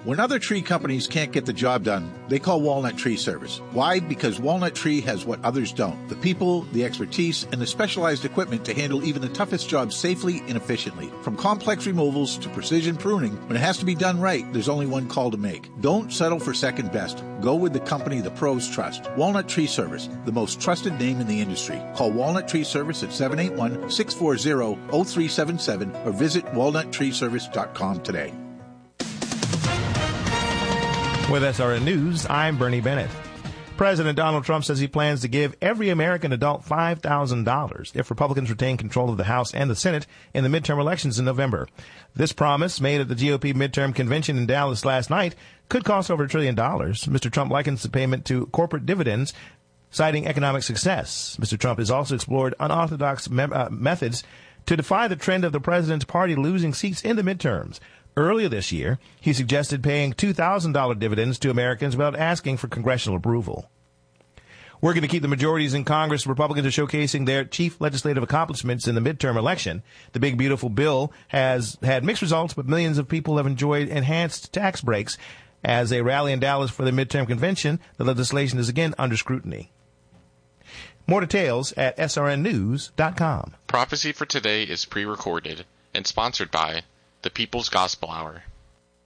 When other tree companies can't get the job done, they call Walnut Tree Service. Why? Because Walnut Tree has what others don't. The people, the expertise, and the specialized equipment to handle even the toughest jobs safely and efficiently. From complex removals to precision pruning, when it has to be done right, there's only one call to make. Don't settle for second best. Go with the company the pros trust. Walnut Tree Service, the most trusted name in the industry. Call Walnut Tree Service at 781-640-0377 or visit walnuttreeservice.com today. With SRN News, I'm Bernie Bennett. President Donald Trump says he plans to give every American adult $5,000 if Republicans retain control of the House and the Senate in the midterm elections in November. This promise, made at the GOP midterm convention in Dallas last night, could cost over $1 trillion. Mr. Trump likens the payment to corporate dividends, citing economic success. Mr. Trump has also explored unorthodox methods to defy the trend of the president's party losing seats in the midterms. Earlier this year, he suggested paying $2,000 dividends to Americans without asking for congressional approval. Working to keep the majorities in Congress, Republicans are showcasing their chief legislative accomplishments in the midterm election. The big, beautiful bill has had mixed results, but millions of people have enjoyed enhanced tax breaks. As they rally in Dallas for the midterm convention, the legislation is again under scrutiny. More details at srnnews.com. Prophecy for today is pre-recorded and sponsored by The People's Gospel Hour.